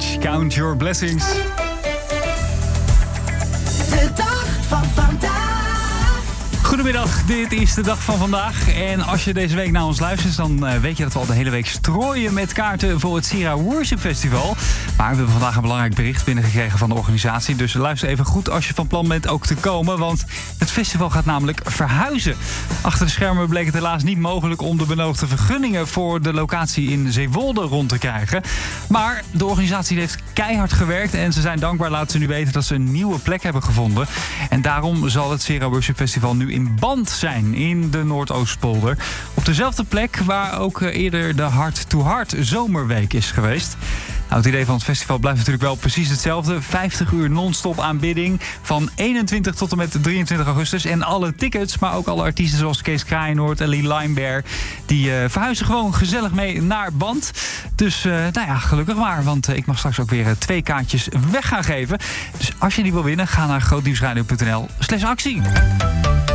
Savage, Count Your Blessings. De dag van vandaag. Goedemiddag, dit is de dag van vandaag. En als je deze week naar ons luistert, dan weet je dat we al de hele week strooien met kaarten voor het Sira Worship Festival. Maar we hebben vandaag een belangrijk bericht binnengekregen van de organisatie. Dus luister even goed als je van plan bent ook te komen. Want het festival gaat namelijk verhuizen. Achter de schermen bleek het helaas niet mogelijk om de benodigde vergunningen voor de locatie in Zeewolde rond te krijgen. Maar de organisatie heeft keihard gewerkt en ze zijn dankbaar, laten ze nu weten, dat ze een nieuwe plek hebben gevonden. En daarom zal het Sira Worship Festival nu in Band zijn in de Noordoostpolder. Op dezelfde plek waar ook eerder de Heart to Heart zomerweek is geweest. Nou, het idee van het festival blijft natuurlijk wel precies hetzelfde. 50 uur non-stop aanbidding van 21 tot en met 23 augustus. En alle tickets, maar ook alle artiesten zoals Kees Kraaienoord en Lee Limebear, die verhuizen gewoon gezellig mee naar Band. Dus gelukkig maar, want ik mag straks ook weer 2 kaartjes weg gaan geven. Dus als je die wil winnen, ga naar grootnieuwsradio.nl/actie.